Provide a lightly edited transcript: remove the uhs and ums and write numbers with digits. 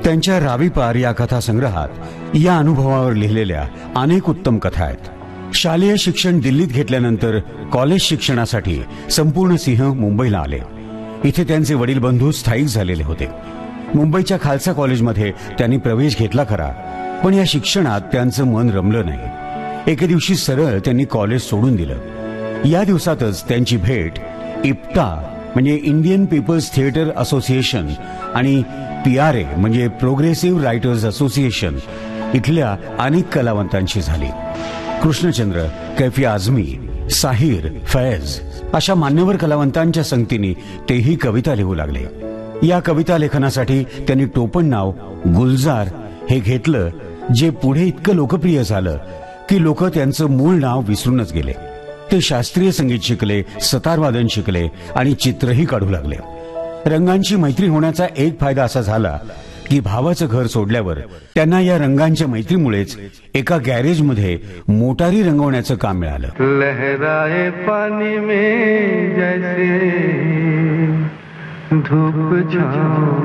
त्यांच्या रावी पार या कथासंग्रहात या अनुभवावर लिहिलेल्या अनेक उत्तम कथा आहेत. शालेय शिक्षण दिल्लीत घेतल्यानंतर कॉलेज शिक्षणासाठी संपूर्ण सिंह मुंबईला आले. इथे त्यांचे वडील बंधू स्थायिक झालेले होते. मुंबईच्या खालसा कॉलेजमध्ये त्यांनी प्रवेश घेतला खरा, पण या शिक्षणात त्यांचं मन रमलं नाही. एके दिवशी सरळ त्यांनी कॉलेज सोडून दिलं. या दिवसातच त्यांची भेट इप्टा म्हणजे इंडियन पीपल्स थिएटर असोसिएशन आणि PRA म्हणजे प्रोग्रेसिव्ह रायटर्स असोसिएशन इथल्या अनेक कलावंतांशी झाली. कृष्णचंद्र, कैफी आझमी, साहिर, फैज अशा मान्यवर कलावंतांच्या संगतीने तेही कविता लिहू लागले. या कविता लेखनासाठी त्यांनी टोपण नाव गुलजार हे घेतलं, जे पुढे इतकं लोकप्रिय झालं की लोक त्यांचं मूळ नाव विसरूनच गेले. ते शास्त्रीय संगीत शिकले, सतारवादन शिकले आणि चित्रही काढू लागले. रंगांची मैत्री होण्याचा एक फायदा असा झाला की भावाचं घर सोडल्यावर त्यांना या रंगांच्या मैत्रीमुळेच एका गॅरेजमध्ये मोटारी रंगवण्याचं काम मिळालं. लहराए पानी में जैसे धूप छाँव